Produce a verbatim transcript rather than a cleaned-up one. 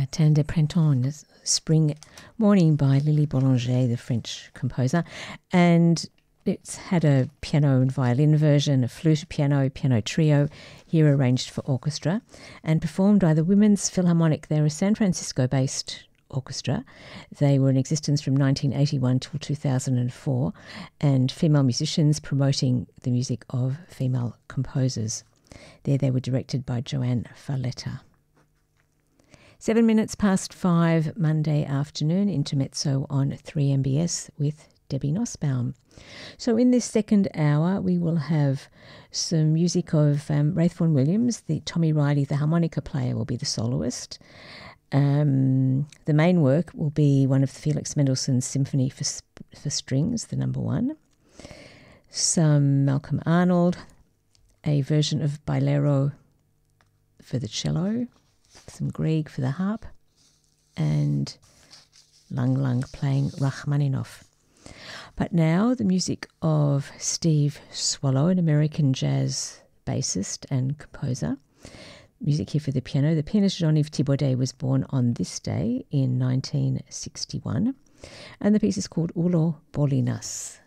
Matin de Printemps, Spring Morning by Lily Boulanger, the French composer. And it's had a piano and violin version, a flute, piano, piano trio, here arranged for orchestra, and performed by the Women's Philharmonic. They're a San Francisco-based orchestra. They were in existence from nineteen eighty-one till two thousand four, and female musicians promoting the music of female composers. There they were directed by Joanne Falletta. Seven minutes past five, Monday afternoon, intermezzo on three M B S with Debbie Nussbaum. So in this second hour, we will have some music of um, Raith Vaughan Williams. The Tommy Riley, the harmonica player, will be the soloist. Um, the main work will be one of Felix Mendelssohn's Symphony for, for Strings, the number one. Some Malcolm Arnold, a version of Bailero for the cello, some Grieg for the harp, and Lang Lang playing Rachmaninoff. But now the music of Steve Swallow, an American jazz bassist and composer. Music here for the piano. The pianist Jean-Yves Thibaudet was born on this day in nineteen sixty-one. And the piece is called Ulo Bolinas.